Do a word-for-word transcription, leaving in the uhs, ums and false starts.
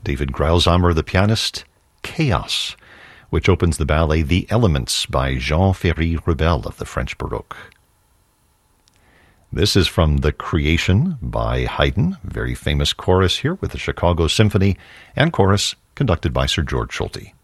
David Greilsheimer, the pianist, Chaos, which opens the ballet The Elements by Jean Ferry Rebel of the French Baroque. This is from The Creation by Haydn, very famous chorus here with the Chicago Symphony, and chorus conducted by Sir George Solti.